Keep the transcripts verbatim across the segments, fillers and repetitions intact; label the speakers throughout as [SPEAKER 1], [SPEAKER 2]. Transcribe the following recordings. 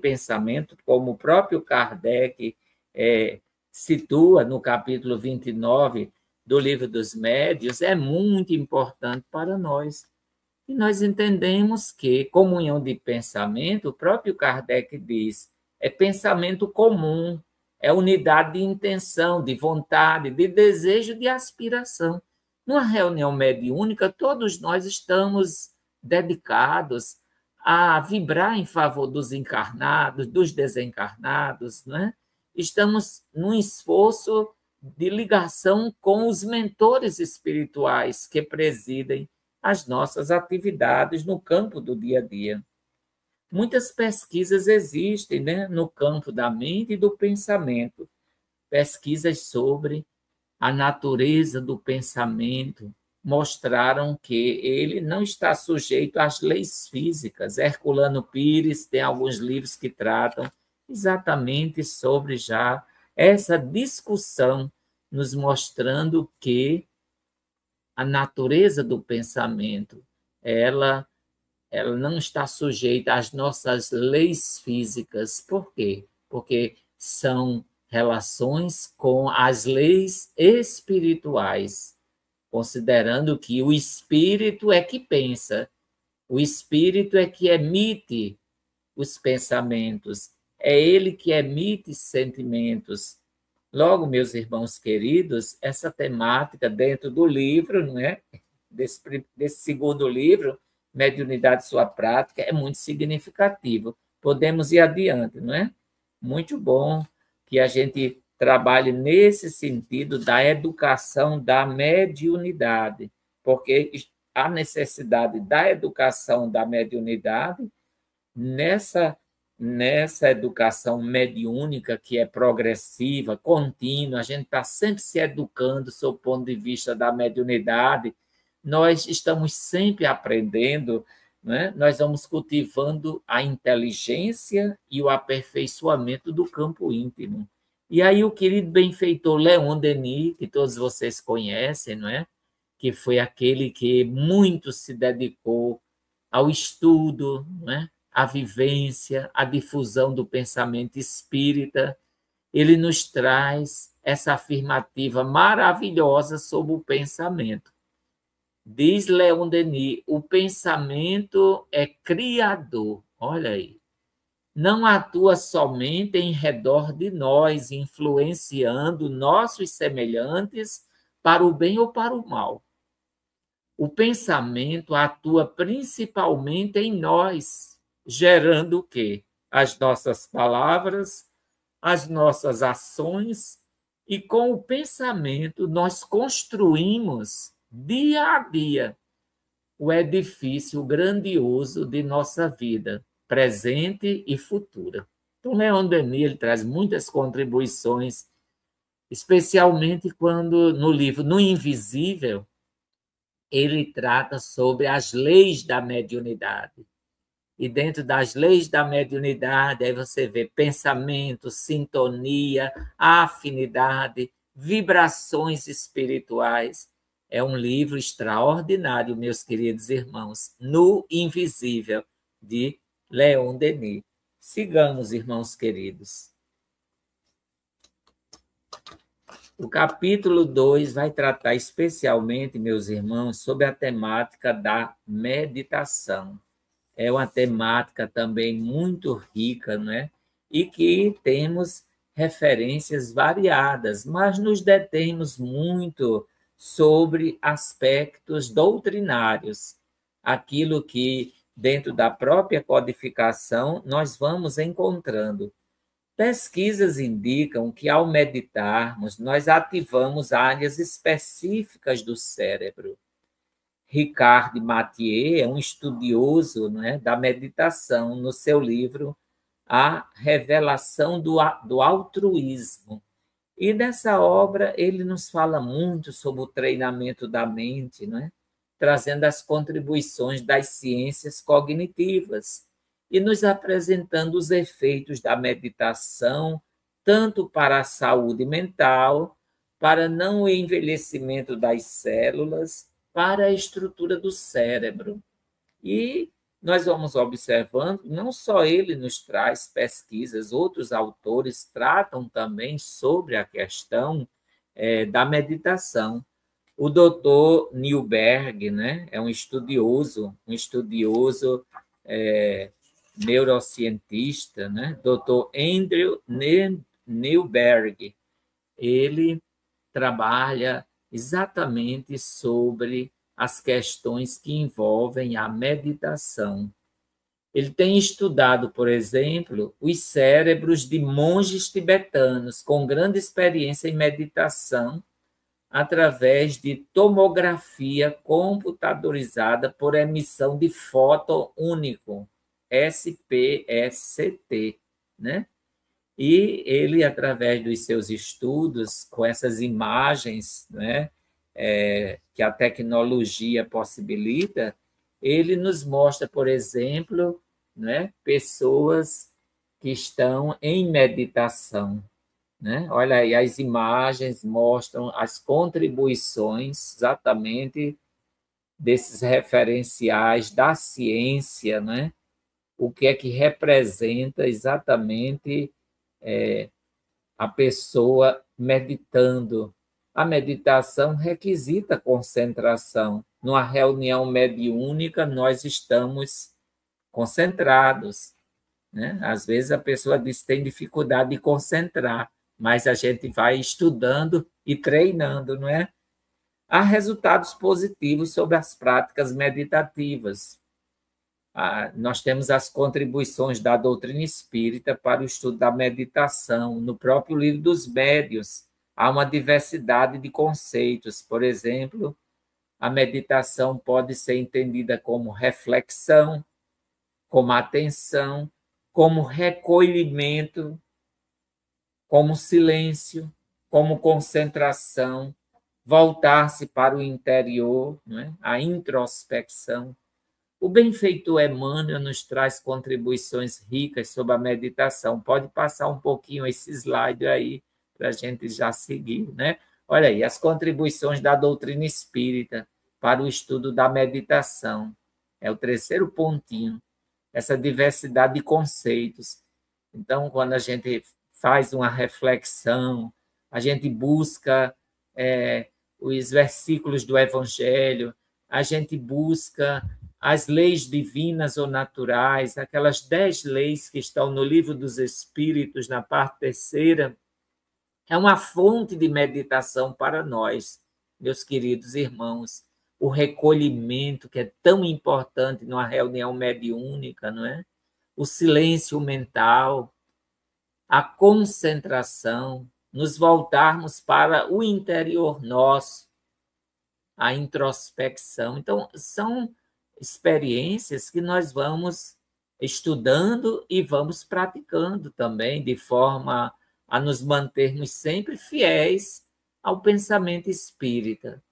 [SPEAKER 1] pensamento, como o próprio Kardec é, situa no capítulo vinte e nove do Livro dos Médiuns, é muito importante para nós. E nós entendemos que comunhão de pensamento, o próprio Kardec diz, é pensamento comum, é unidade de intenção, de vontade, de desejo, de aspiração. Numa reunião mediúnica, todos nós estamos dedicados a vibrar em favor dos encarnados, dos desencarnados, né? Estamos num esforço de ligação com os mentores espirituais que presidem as nossas atividades no campo do dia a dia. Muitas pesquisas existem, né, no campo da mente e do pensamento, pesquisas sobre a natureza do pensamento, mostraram que ele não está sujeito às leis físicas. Herculano Pires tem alguns livros que tratam exatamente sobre já essa discussão, nos mostrando que a natureza do pensamento, ela, ela não está sujeita às nossas leis físicas. Por quê? Porque são relações com as leis espirituais, considerando que o espírito é que pensa, o espírito é que emite os pensamentos, é ele que emite sentimentos. Logo, meus irmãos queridos, essa temática dentro do livro, não é? Desse, desse segundo livro, Mediunidade e Sua Prática, é muito significativo. Podemos ir adiante, não é? Muito bom que a gente trabalhe nesse sentido da educação da mediunidade, porque a necessidade da educação da mediunidade nessa nessa educação mediúnica que é progressiva, contínua, a gente está sempre se educando sob o ponto de vista da mediunidade, nós estamos sempre aprendendo, né? Nós vamos cultivando a inteligência e o aperfeiçoamento do campo íntimo. E aí o querido benfeitor Leon Denis, que todos vocês conhecem, não é? Que foi aquele que muito se dedicou ao estudo, não é? A vivência, a difusão do pensamento espírita, ele nos traz essa afirmativa maravilhosa sobre o pensamento. Diz Leon Denis, o pensamento é criador, olha aí, não atua somente em redor de nós, influenciando nossos semelhantes para o bem ou para o mal. O pensamento atua principalmente em nós, gerando o quê? As nossas palavras, as nossas ações, e com o pensamento nós construímos dia a dia o edifício grandioso de nossa vida, presente e futura. Então, Leon Denis ele traz muitas contribuições, especialmente quando no livro No Invisível, ele trata sobre as leis da mediunidade. E dentro das leis da mediunidade, aí você vê pensamento, sintonia, afinidade, vibrações espirituais. É um livro extraordinário, meus queridos irmãos, No Invisível, de Leon Denis. Sigamos, irmãos queridos. O capítulo dois vai tratar especialmente, meus irmãos, sobre a temática da meditação. É uma temática também muito rica, não é? E que temos referências variadas, mas nos detemos muito sobre aspectos doutrinários, aquilo que, dentro da própria codificação, nós vamos encontrando. Pesquisas indicam que, ao meditarmos, nós ativamos áreas específicas do cérebro. Ricard Mathieu é um estudioso, né, da meditação, no seu livro A Revelação do, do Altruísmo. E nessa obra ele nos fala muito sobre o treinamento da mente, né, trazendo as contribuições das ciências cognitivas e nos apresentando os efeitos da meditação, tanto para a saúde mental, para não envelhecimento das células, para a estrutura do cérebro. E nós vamos observando, não só ele nos traz pesquisas, outros autores tratam também sobre a questão é, da meditação. O doutor Newberg, né, é um estudioso, um estudioso é, neurocientista, né, doutor Andrew Newberg, ele trabalha exatamente sobre as questões que envolvem a meditação. Ele tem estudado, por exemplo, os cérebros de monges tibetanos com grande experiência em meditação através de tomografia computadorizada por emissão de fóton único, S P S T, né? E ele, através dos seus estudos, com essas imagens, né, é, que a tecnologia possibilita, ele nos mostra, por exemplo, né, pessoas que estão em meditação. Né? Olha aí, as imagens mostram as contribuições exatamente desses referenciais da ciência, né? O que é que representa exatamente é, a pessoa meditando. A meditação requisita concentração. Numa reunião mediúnica, nós estamos concentrados. Né? Às vezes a pessoa diz que tem dificuldade de concentrar, mas a gente vai estudando e treinando, não é? Há resultados positivos sobre as práticas meditativas. Ah, nós temos as contribuições da doutrina espírita para o estudo da meditação. No próprio Livro dos Médiuns, há uma diversidade de conceitos. Por exemplo, a meditação pode ser entendida como reflexão, como atenção, como recolhimento, como silêncio, como concentração, voltar-se para o interior, não é? A introspecção. O benfeitor Emmanuel nos traz contribuições ricas sobre a meditação. Pode passar um pouquinho esse slide aí, para a gente já seguir, né? Olha aí, as contribuições da doutrina espírita para o estudo da meditação. É o terceiro pontinho, essa diversidade de conceitos. Então, quando a gente faz uma reflexão, a gente busca é, os versículos do Evangelho, a gente busca as leis divinas ou naturais, aquelas dez leis que estão no Livro dos Espíritos, na parte terceira, é uma fonte de meditação para nós, meus queridos irmãos. O recolhimento, que é tão importante numa reunião mediúnica, não é? O silêncio mental, a concentração, nos voltarmos para o interior nosso, a introspecção. Então, são experiências que nós vamos estudando e vamos praticando também, de forma a nos mantermos sempre fiéis ao pensamento espírita.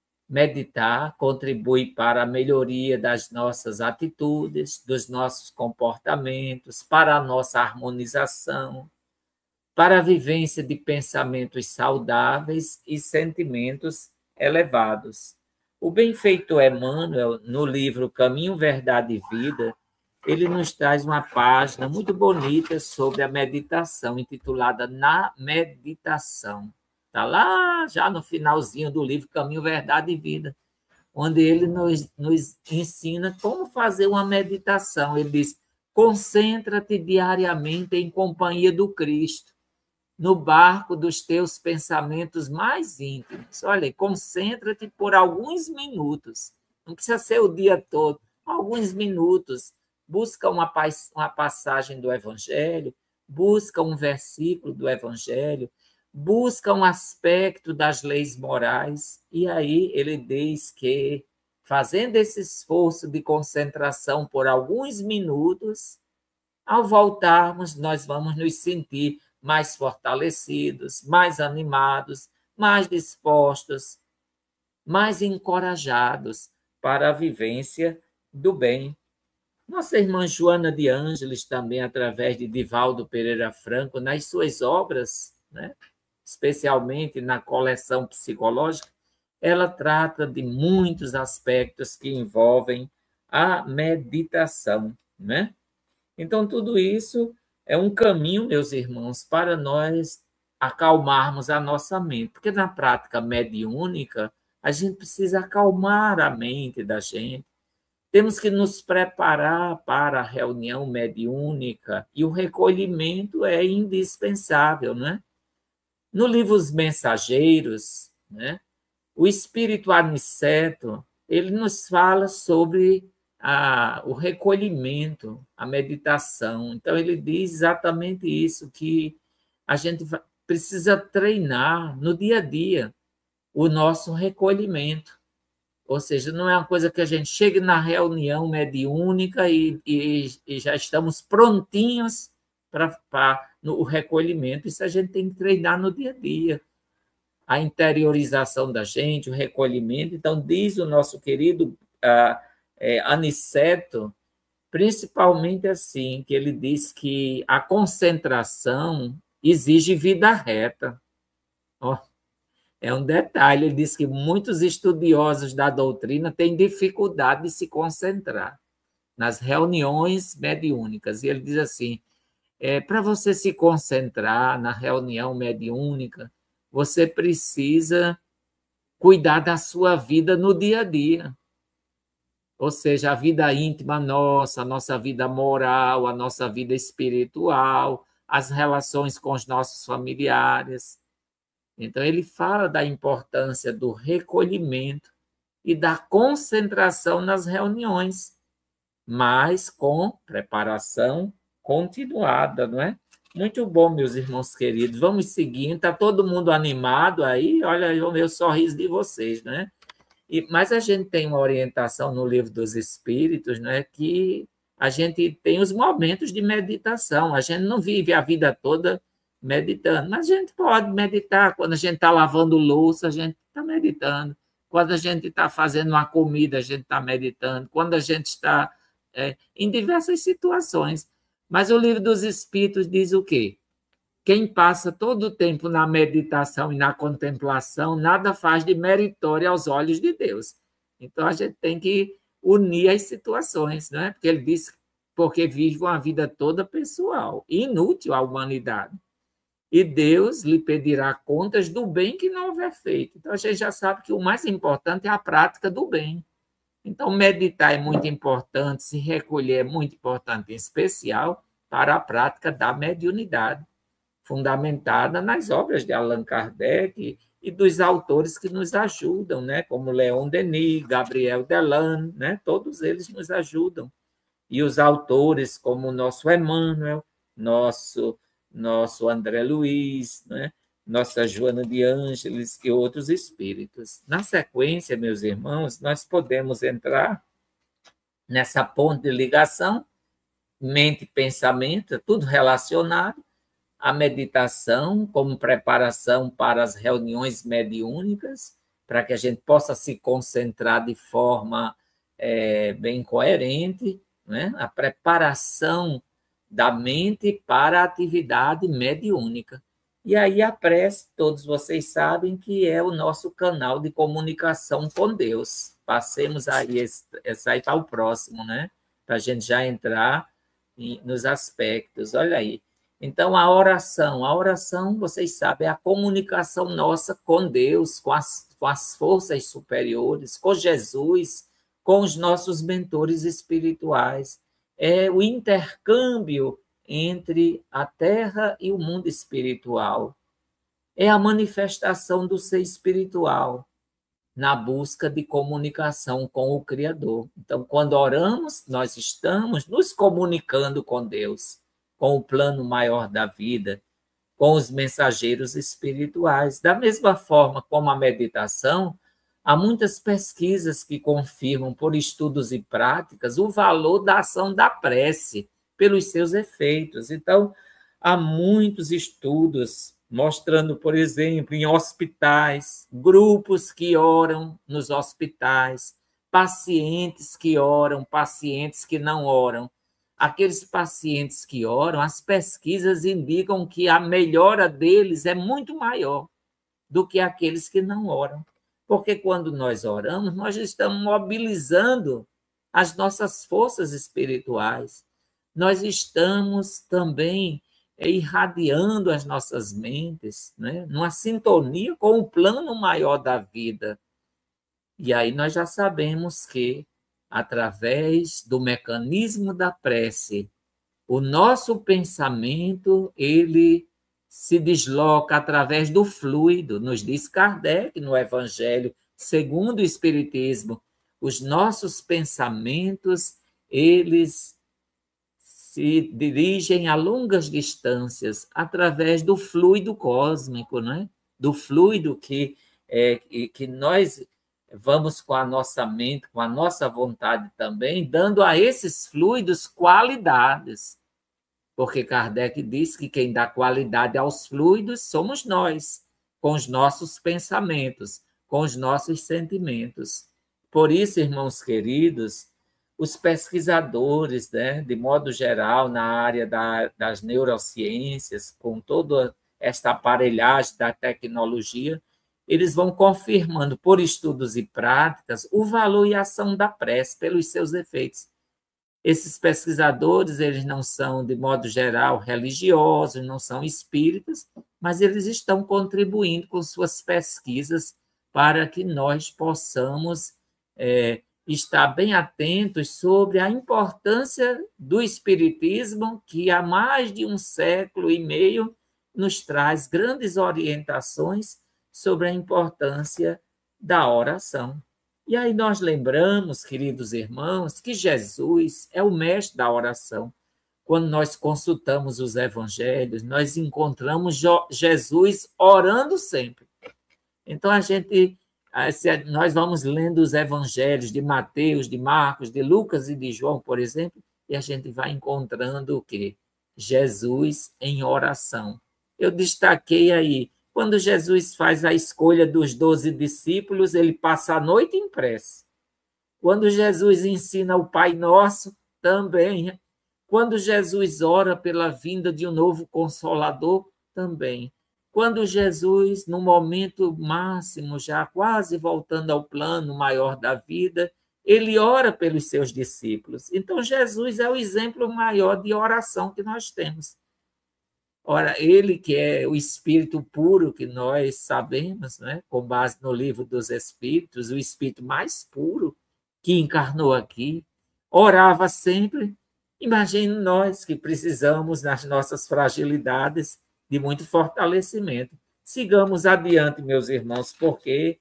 [SPEAKER 1] Meditar contribui para a melhoria das nossas atitudes, dos nossos comportamentos, para a nossa harmonização, para a vivência de pensamentos saudáveis e sentimentos elevados. O benfeitor Emmanuel, no livro Caminho, Verdade e Vida, ele nos traz uma página muito bonita sobre a meditação, intitulada Na Meditação. Está lá já no finalzinho do livro Caminho, Verdade e Vida, onde ele nos, nos ensina como fazer uma meditação. Ele diz, concentra-te diariamente em companhia do Cristo, no barco dos teus pensamentos mais íntimos. Olha, concentra-te por alguns minutos, não precisa ser o dia todo, alguns minutos. Busca uma, uma passagem do Evangelho, busca um versículo do Evangelho, busca um aspecto das leis morais, e aí ele diz que, fazendo esse esforço de concentração por alguns minutos, ao voltarmos, nós vamos nos sentir mais fortalecidos, mais animados, mais dispostos, mais encorajados para a vivência do bem. Nossa irmã Joana de Ângeles, também através de Divaldo Pereira Franco, nas suas obras, né, especialmente na coleção psicológica, ela trata de muitos aspectos que envolvem a meditação, né? Então, tudo isso é um caminho, meus irmãos, para nós acalmarmos a nossa mente, porque na prática mediúnica, a gente precisa acalmar a mente da gente. Temos que nos preparar para a reunião mediúnica e o recolhimento é indispensável, né? No livro Os Mensageiros, né, o espírito Aniceto, ele nos fala sobre a, o recolhimento, a meditação. Então, ele diz exatamente isso, que a gente precisa treinar no dia a dia o nosso recolhimento. Ou seja, não é uma coisa que a gente chegue na reunião mediúnica e, e, e já estamos prontinhos para o recolhimento. Isso a gente tem que treinar no dia a dia. A interiorização da gente, o recolhimento. Então, diz o nosso querido ah, é, Aniceto, principalmente assim, que ele diz que a concentração exige vida reta. Oh, é um detalhe, ele diz que muitos estudiosos da doutrina têm dificuldade de se concentrar nas reuniões mediúnicas. E ele diz assim, é, para você se concentrar na reunião mediúnica, você precisa cuidar da sua vida no dia a dia. Ou seja, a vida íntima nossa, a nossa vida moral, a nossa vida espiritual, as relações com os nossos familiares. Então, ele fala da importância do recolhimento e da concentração nas reuniões, mas com preparação continuada, não é? Muito bom, meus irmãos queridos. Vamos seguindo. Está todo mundo animado aí? Olha aí o meu sorriso de vocês, né? E, mas a gente tem uma orientação no Livro dos Espíritos, né, que a gente tem os momentos de meditação. A gente não vive a vida toda meditando, mas a gente pode meditar. Quando a gente está lavando louça, a gente está meditando. Quando a gente está fazendo uma comida, a gente está meditando. Quando a gente está é, em diversas situações. Mas o Livro dos Espíritos diz o quê? Quem passa todo o tempo na meditação e na contemplação, nada faz de meritório aos olhos de Deus. Então, a gente tem que unir as situações, né? Porque ele diz, porque vive uma vida toda pessoal, inútil à humanidade. E Deus lhe pedirá contas do bem que não houver feito. Então, a gente já sabe que o mais importante é a prática do bem. Então, meditar é muito importante, se recolher é muito importante, em especial para a prática da mediunidade, fundamentada nas obras de Allan Kardec e dos autores que nos ajudam, né? Como Leon Denis, Gabriel Delan, né? Todos eles nos ajudam. E os autores como o nosso Emmanuel, nosso, nosso André Luiz, né? Nossa Joana de Ângeles e outros espíritos. Na sequência, meus irmãos, nós podemos entrar nessa ponte de ligação, mente e pensamento, tudo relacionado, a meditação como preparação para as reuniões mediúnicas, para que a gente possa se concentrar de forma é, bem coerente, né? A preparação da mente para a atividade mediúnica. E aí a prece, todos vocês sabem que é o nosso canal de comunicação com Deus. Passemos aí, esse, esse aí para o próximo, né? Para a gente já entrar em, nos aspectos. Olha aí. Então, a oração, a oração, vocês sabem, é a comunicação nossa com Deus, com as, com as forças superiores, com Jesus, com os nossos mentores espirituais. É o intercâmbio entre a Terra e o mundo espiritual. É a manifestação do ser espiritual na busca de comunicação com o Criador. Então, quando oramos, nós estamos nos comunicando com Deus, com o plano maior da vida, com os mensageiros espirituais. Da mesma forma como a meditação, há muitas pesquisas que confirmam, por estudos e práticas, o valor da ação da prece pelos seus efeitos. Então, há muitos estudos mostrando, por exemplo, em hospitais, grupos que oram nos hospitais, pacientes que oram, pacientes que não oram. Aqueles pacientes que oram, as pesquisas indicam que a melhora deles é muito maior do que aqueles que não oram. Porque quando nós oramos, nós estamos mobilizando as nossas forças espirituais. Nós estamos também é, irradiando as nossas mentes, né, numa sintonia com o plano maior da vida. E aí nós já sabemos que, através do mecanismo da prece, o nosso pensamento, ele se desloca através do fluido, nos diz Kardec no Evangelho, segundo o Espiritismo, os nossos pensamentos, eles se dirigem a longas distâncias através do fluido cósmico, né? Do fluido que, é, que nós vamos com a nossa mente, com a nossa vontade também, dando a esses fluidos qualidades. Porque Kardec diz que quem dá qualidade aos fluidos somos nós, com os nossos pensamentos, com os nossos sentimentos. Por isso, irmãos queridos, os pesquisadores, né, de modo geral, na área da, das neurociências, com toda esta aparelhagem da tecnologia, eles vão confirmando, por estudos e práticas, o valor e a ação da prece pelos seus efeitos. Esses pesquisadores, eles não são, de modo geral, religiosos, não são espíritas, mas eles estão contribuindo com suas pesquisas para que nós possamos é, estar bem atentos sobre a importância do espiritismo, que há mais de um século e meio nos traz grandes orientações sobre a importância da oração. E aí nós lembramos, queridos irmãos, que Jesus é o mestre da oração. Quando nós consultamos os evangelhos, nós encontramos Jesus orando sempre. Então, a gente, nós vamos lendo os evangelhos de Mateus, de Marcos, de Lucas e de João, por exemplo, e a gente vai encontrando o quê? Jesus em oração. Eu destaquei aí, quando Jesus faz a escolha dos doze discípulos, ele passa a noite em prece. Quando Jesus ensina o Pai Nosso, também. Quando Jesus ora pela vinda de um novo Consolador, também. Quando Jesus, no momento máximo, já quase voltando ao plano maior da vida, ele ora pelos seus discípulos. Então, Jesus é o exemplo maior de oração que nós temos. Ora, ele que é o Espírito puro que nós sabemos, né? Com base no livro dos Espíritos, o Espírito mais puro que encarnou aqui, orava sempre. Imagine nós que precisamos, nas nossas fragilidades, de muito fortalecimento. Sigamos adiante, meus irmãos, porque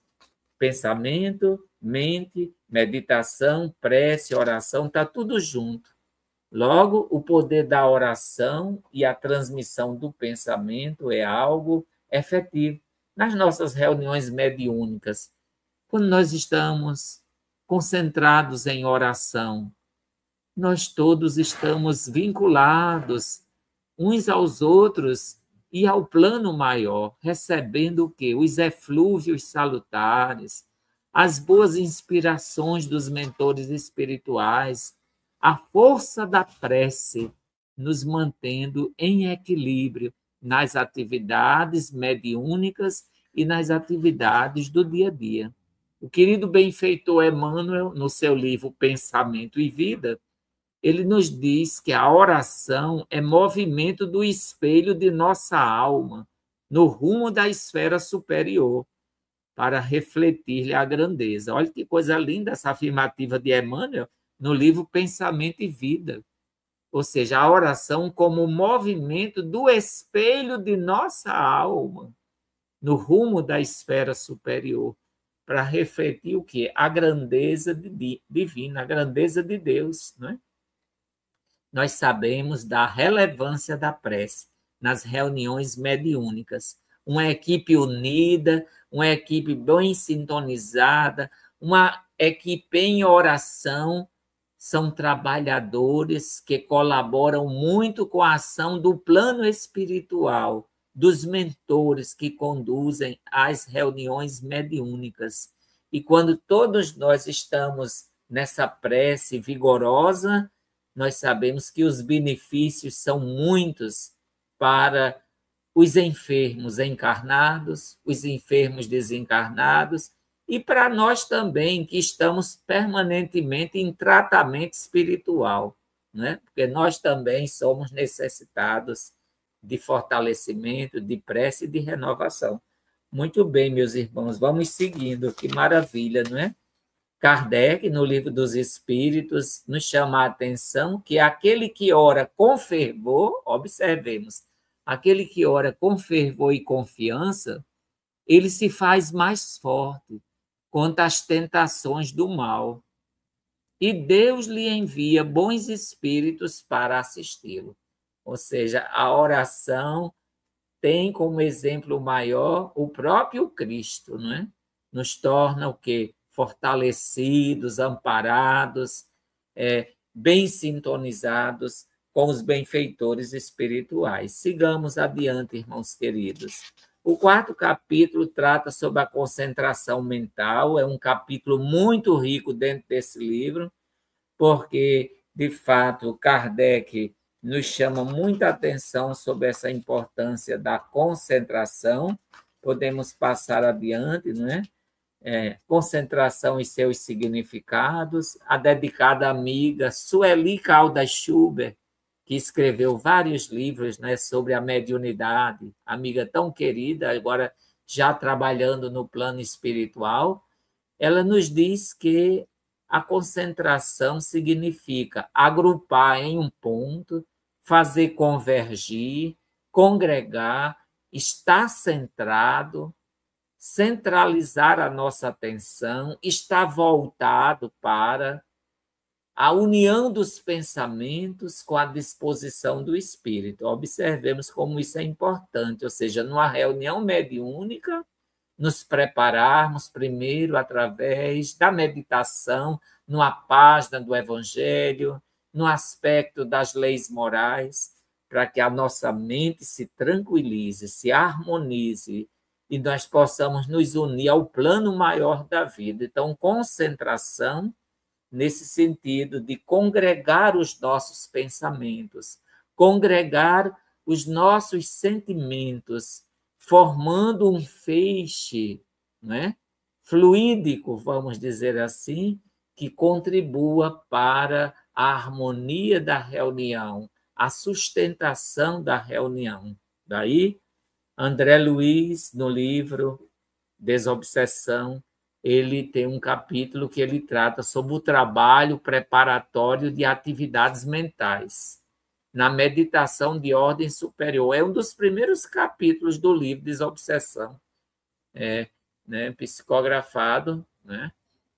[SPEAKER 1] pensamento, mente, meditação, prece, oração, está tudo junto. Logo, o poder da oração e a transmissão do pensamento é algo efetivo. Nas nossas reuniões mediúnicas, quando nós estamos concentrados em oração, nós todos estamos vinculados uns aos outros e ao plano maior, recebendo o quê? Os eflúvios salutares, as boas inspirações dos mentores espirituais, a força da prece nos mantendo em equilíbrio nas atividades mediúnicas e nas atividades do dia a dia. O querido benfeitor Emmanuel, no seu livro Pensamento e Vida, ele nos diz que a oração é movimento do espelho de nossa alma no rumo da esfera superior para refletir-lhe a grandeza. Olha que coisa linda essa afirmativa de Emmanuel, no livro Pensamento e Vida. Ou seja, a oração como movimento do espelho de nossa alma no rumo da esfera superior, para refletir o quê? A grandeza divina, a grandeza de Deus. Não é? Nós sabemos da relevância da prece nas reuniões mediúnicas. Uma equipe unida, uma equipe bem sintonizada, uma equipe em oração, são trabalhadores que colaboram muito com a ação do plano espiritual, dos mentores que conduzem as reuniões mediúnicas. E quando todos nós estamos nessa prece vigorosa, nós sabemos que os benefícios são muitos para os enfermos encarnados, os enfermos desencarnados e para nós também, que estamos permanentemente em tratamento espiritual, né? Porque nós também somos necessitados de fortalecimento, de prece e de renovação. Muito bem, meus irmãos, vamos seguindo, que maravilha, não é? Kardec, no Livro dos Espíritos, nos chama a atenção que aquele que ora com fervor, observemos, aquele que ora com fervor e confiança, ele se faz mais forte contra as tentações do mal. E Deus lhe envia bons espíritos para assisti-lo. Ou seja, a oração tem como exemplo maior o próprio Cristo, não é? Nos torna o quê? Fortalecidos, amparados, é, bem sintonizados com os benfeitores espirituais. Sigamos adiante, irmãos queridos. O quarto capítulo trata sobre a concentração mental, é um capítulo muito rico dentro desse livro, porque, de fato, Kardec nos chama muita atenção sobre essa importância da concentração. Podemos passar adiante, não é? É, concentração e seus significados. A dedicada amiga Sueli Caldas Schubert, que escreveu vários livros, né, sobre a mediunidade, amiga tão querida, agora já trabalhando no plano espiritual, ela nos diz que a concentração significa agrupar em um ponto, fazer convergir, congregar, estar centrado, centralizar a nossa atenção, estar voltado para a união dos pensamentos com a disposição do espírito. Observemos como isso é importante, ou seja, numa reunião mediúnica, nos prepararmos primeiro através da meditação, numa página do Evangelho, no aspecto das leis morais, para que a nossa mente se tranquilize, se harmonize e nós possamos nos unir ao plano maior da vida. Então, concentração nesse sentido de congregar os nossos pensamentos, congregar os nossos sentimentos, formando um feixe, né, fluídico, vamos dizer assim, que contribua para a harmonia da reunião, a sustentação da reunião. Daí, André Luiz, no livro Desobsessão, ele tem um capítulo que ele trata sobre o trabalho preparatório de atividades mentais na meditação de ordem superior. É um dos primeiros capítulos do livro Desobsessão, é, né, psicografado, né,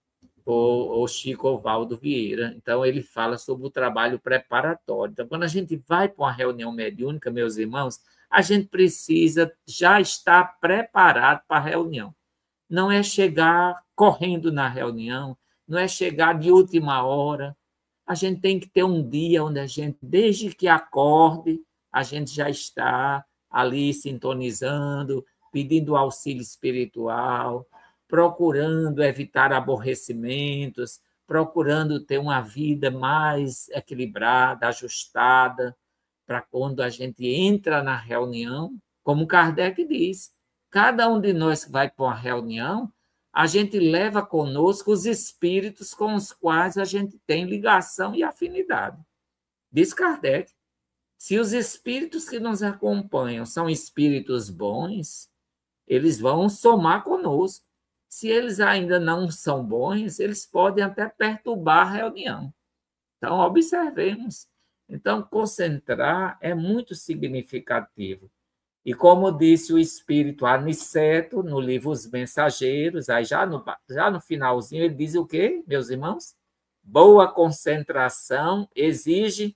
[SPEAKER 1] por, por Chico Ovaldo Vieira. Então, ele fala sobre o trabalho preparatório. Então, quando a gente vai para uma reunião mediúnica, meus irmãos, a gente precisa já estar preparado para a reunião. Não é chegar correndo na reunião, não é chegar de última hora. A gente tem que ter um dia onde a gente, desde que acorde, a gente já está ali sintonizando, pedindo auxílio espiritual, procurando evitar aborrecimentos, procurando ter uma vida mais equilibrada, ajustada, para quando a gente entra na reunião, como Kardec diz, cada um de nós que vai para uma reunião, a gente leva conosco os espíritos com os quais a gente tem ligação e afinidade. Diz Kardec, se os espíritos que nos acompanham são espíritos bons, eles vão somar conosco. Se eles ainda não são bons, eles podem até perturbar a reunião. Então, observemos. Então, concentrar é muito significativo. E como disse o espírito Aniceto, no livro Os Mensageiros, aí já no, já no finalzinho, ele diz o quê, meus irmãos? Boa concentração exige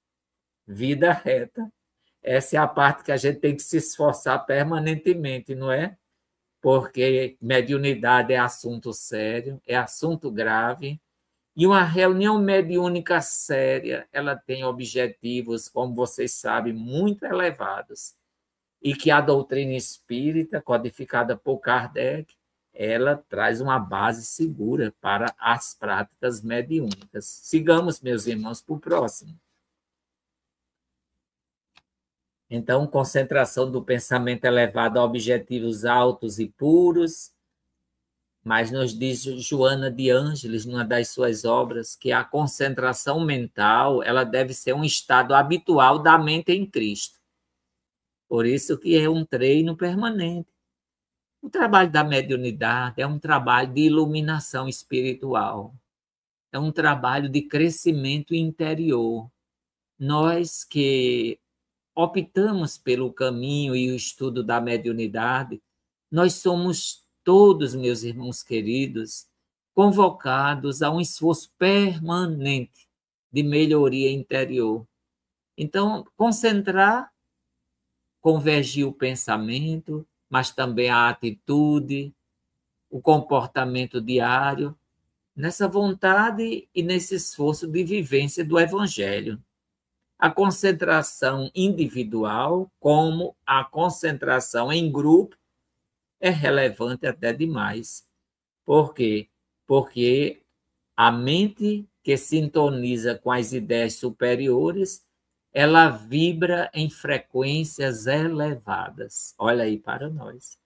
[SPEAKER 1] vida reta. Essa é a parte que a gente tem que se esforçar permanentemente, não é? Porque mediunidade é assunto sério, é assunto grave, e uma reunião mediúnica séria, ela tem objetivos, como vocês sabem, muito elevados, e que a doutrina espírita, codificada por Kardec, ela traz uma base segura para as práticas mediúnicas. Sigamos, meus irmãos, para o próximo. Então, concentração do pensamento elevado a objetivos altos e puros, Mas nos diz Joana de Ângeles, numa das suas obras, que a concentração mental ela deve ser um estado habitual da mente em Cristo. Por isso que é um treino permanente. O trabalho da mediunidade é um trabalho de iluminação espiritual. É um trabalho de crescimento interior. Nós que optamos pelo caminho e o estudo da mediunidade, nós somos todos, meus irmãos queridos, convocados a um esforço permanente de melhoria interior. Então, concentrar, convergir o pensamento, mas também a atitude, o comportamento diário, nessa vontade e nesse esforço de vivência do Evangelho. A concentração individual, como a concentração em grupo, é relevante até demais. Por quê? Porque a mente que sintoniza com as ideias superiores, ela vibra em frequências elevadas. Olha aí para nós.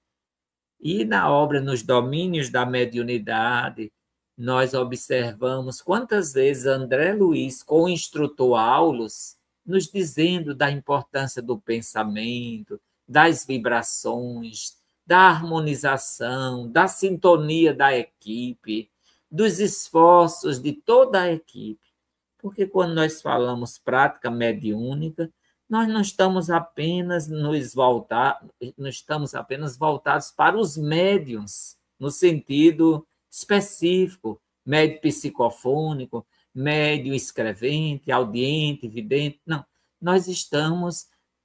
[SPEAKER 1] E na obra Nos Domínios da Mediunidade, nós observamos quantas vezes André Luiz, com o instrutor Aulus, nos dizendo da importância do pensamento, das vibrações, da harmonização, da sintonia da equipe, dos esforços de toda a equipe. Porque quando nós falamos prática mediúnica, nós não estamos apenas nos voltar, não estamos apenas voltados para os médiuns, no sentido específico, médio psicofônico, médio escrevente, audiente, vidente. Não, nós estamos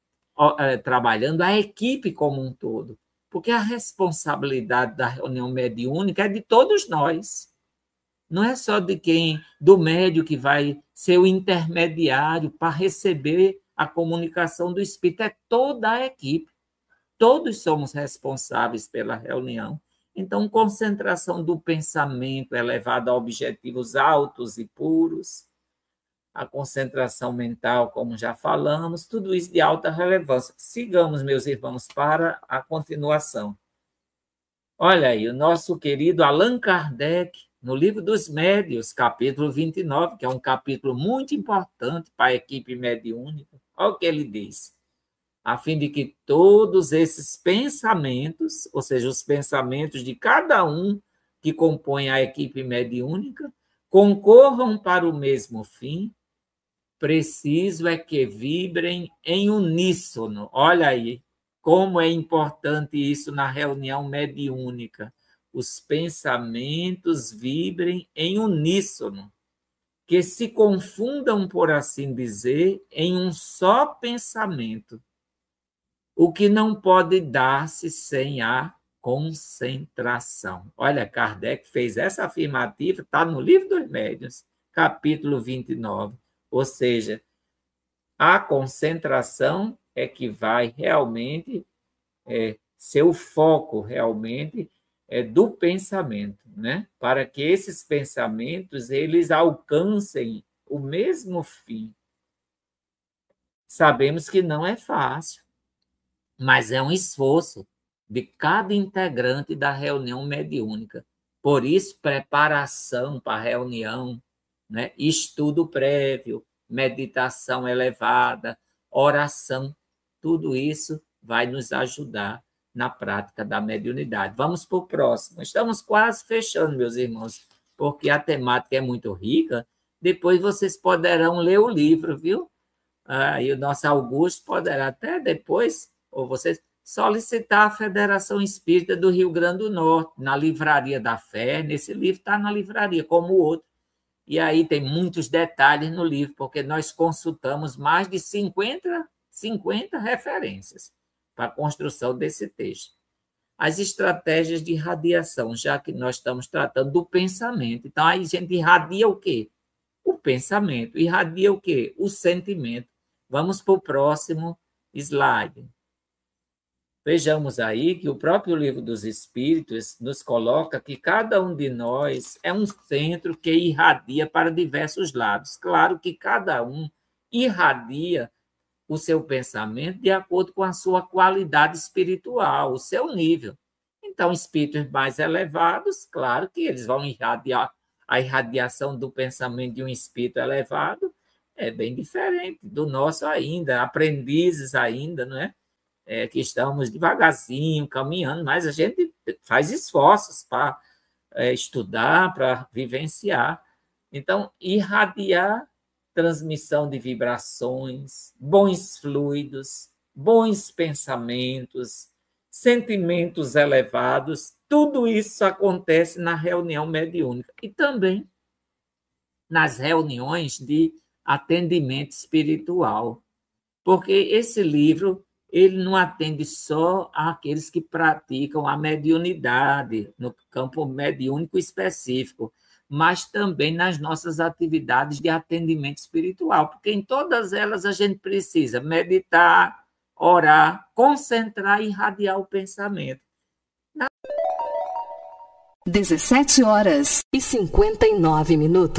[SPEAKER 1] é, trabalhando a equipe como um todo, porque a responsabilidade da reunião mediúnica é de todos nós. Não é só de quem, do médio que vai ser o intermediário para receber a comunicação do espírito, é toda a equipe. Todos somos responsáveis pela reunião. Então, concentração do pensamento elevada a objetivos altos e puros, a concentração mental, como já falamos, tudo isso de alta relevância. Sigamos, meus irmãos, para a continuação. Olha aí, o nosso querido Allan Kardec, no Livro dos Médiuns, capítulo vinte e nove, que é um capítulo muito importante para a equipe mediúnica. Olha o que ele diz. A fim de que todos esses pensamentos, ou seja, os pensamentos de cada um que compõe a equipe mediúnica, concorram para o mesmo fim, preciso é que vibrem em uníssono. Olha aí, como é importante isso na reunião mediúnica. Os pensamentos vibrem em uníssono, que se confundam, por assim dizer, em um só pensamento, o que não pode dar-se sem a concentração. Olha, Kardec fez essa afirmativa, está no Livro dos Médiuns, capítulo vinte e nove. Ou seja, a concentração é que vai realmente é, ser o foco realmente é, do pensamento, né? Para que esses pensamentos eles alcancem o mesmo fim. Sabemos que não é fácil, mas é um esforço de cada integrante da reunião mediúnica. Por isso, preparação para a reunião, né? Estudo prévio, meditação elevada, oração, tudo isso vai nos ajudar na prática da mediunidade. Vamos para o próximo. Estamos quase fechando, meus irmãos, porque a temática é muito rica. Depois vocês poderão ler o livro, viu? Ah, e o nosso Augusto poderá até depois, ou vocês, solicitar a Federação Espírita do Rio Grande do Norte, na Livraria da Fé. Nesse livro está na livraria, como o outro. E aí tem muitos detalhes no livro, porque nós consultamos mais de cinquenta, cinquenta referências para a construção desse texto. As estratégias de irradiação, já que nós estamos tratando do pensamento. Então, aí a gente irradia o quê? O pensamento. Irradia o quê? O sentimento. Vamos para o próximo slide. Vejamos aí que o próprio Livro dos Espíritos nos coloca que cada um de nós é um centro que irradia para diversos lados. Claro que cada um irradia o seu pensamento de acordo com a sua qualidade espiritual, o seu nível. Então, espíritos mais elevados, claro que eles vão irradiar, a irradiação do pensamento de um espírito elevado é bem diferente do nosso ainda, aprendizes ainda, não é? É, que estamos devagarzinho, caminhando, mas a gente faz esforços para é, estudar, para vivenciar. Então, irradiar transmissão de vibrações, bons fluidos, bons pensamentos, sentimentos elevados, tudo isso acontece na reunião mediúnica e também nas reuniões de atendimento espiritual, porque esse livro ele não atende só àqueles que praticam a mediunidade, no campo mediúnico específico, mas também nas nossas atividades de atendimento espiritual, porque em todas elas a gente precisa meditar, orar, concentrar e irradiar o pensamento.
[SPEAKER 2] dezessete horas e cinquenta e nove minutos.